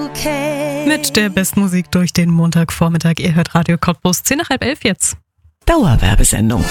Okay. Mit der besten Musik durch den Montagvormittag. Ihr hört Radio Cottbus, 10:10 jetzt. Dauerwerbesendung.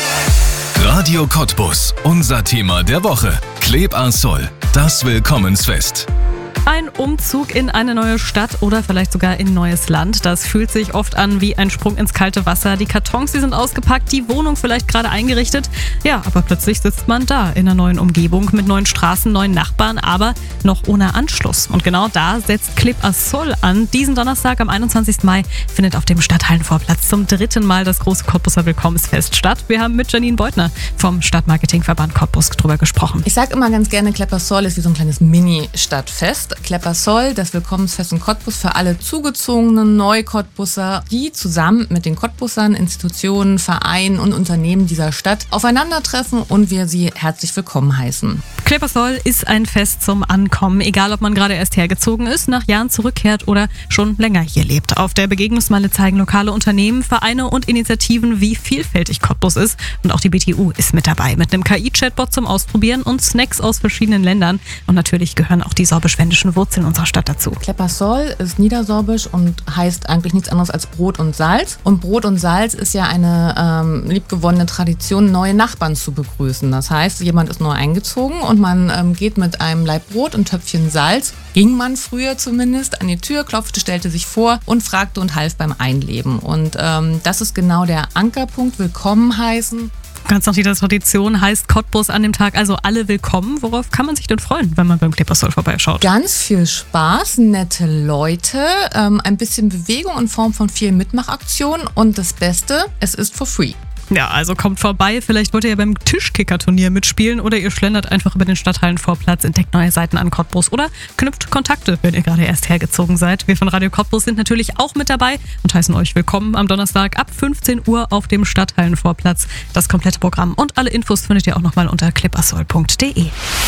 Radio Cottbus, unser Thema der Woche. Kleb a Sol, das Willkommensfest. Ein Umzug in eine neue Stadt oder vielleicht sogar in ein neues Land. Das fühlt sich oft an wie ein Sprung ins kalte Wasser. Die Kartons, die sind ausgepackt, die Wohnung vielleicht gerade eingerichtet. Ja, aber plötzlich sitzt man da in einer neuen Umgebung mit neuen Straßen, neuen Nachbarn, aber noch ohne Anschluss. Und genau da setzt Kleb a Sol an. Diesen Donnerstag am 21. Mai findet auf dem Stadthallenvorplatz zum 3. Mal das große Cottbuser Willkommensfest statt. Wir haben mit Janine Beutner vom Stadtmarketingverband Cottbus drüber gesprochen. Ich sage immer ganz gerne, Kleb a Sol ist wie so ein kleines Mini-Stadtfest. Kleb a Sol, das Willkommensfest in Cottbus für alle zugezogenen Neu-Cottbusser, die zusammen mit den Cottbussern, Institutionen, Vereinen und Unternehmen dieser Stadt aufeinandertreffen und wir sie herzlich willkommen heißen. Kleb a Sol ist ein Fest zum Ankommen, egal ob man gerade erst hergezogen ist, nach Jahren zurückkehrt oder schon länger hier lebt. Auf der Begegnungsmeile zeigen lokale Unternehmen, Vereine und Initiativen, wie vielfältig Cottbus ist. Und auch die BTU ist mit dabei, mit einem KI-Chatbot zum Ausprobieren und Snacks aus verschiedenen Ländern. Und natürlich gehören auch die sorbisch-wendischen Wurzeln unserer Stadt dazu. Kleb a Sol ist niedersorbisch und heißt eigentlich nichts anderes als Brot und Salz. Und Brot und Salz ist ja eine liebgewonnene Tradition, neue Nachbarn zu begrüßen. Das heißt, jemand ist neu eingezogen und man geht mit einem Laib Brot und Töpfchen Salz, ging man früher zumindest, an die Tür, klopfte, stellte sich vor und fragte und half beim Einleben. Und das ist genau der Ankerpunkt, willkommen heißen. Ganz nach dieser Tradition heißt Cottbus an dem Tag also alle willkommen. Worauf kann man sich denn freuen, wenn man beim Kleb a Sol vorbeischaut? Ganz viel Spaß, nette Leute, ein bisschen Bewegung in Form von vielen Mitmachaktionen und das Beste, es ist for free. Ja, also kommt vorbei. Vielleicht wollt ihr ja beim Tischkicker-Turnier mitspielen oder ihr schlendert einfach über den Stadthallenvorplatz, entdeckt neue Seiten an Cottbus oder knüpft Kontakte, wenn ihr gerade erst hergezogen seid. Wir von Radio Cottbus sind natürlich auch mit dabei und heißen euch willkommen am Donnerstag ab 15 Uhr auf dem Stadthallenvorplatz. Das komplette Programm und alle Infos findet ihr auch nochmal unter klebasol.de.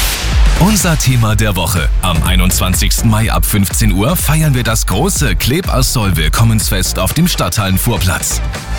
Unser Thema der Woche. Am 21. Mai ab 15 Uhr feiern wir das große Kleb a Sol Willkommensfest auf dem Stadthallenvorplatz.